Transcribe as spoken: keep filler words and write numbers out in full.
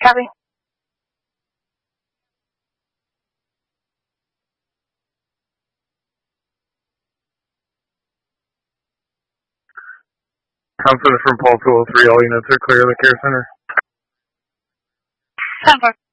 Copy. Conference from Paul two oh three, all units are clear of the care center. ten four.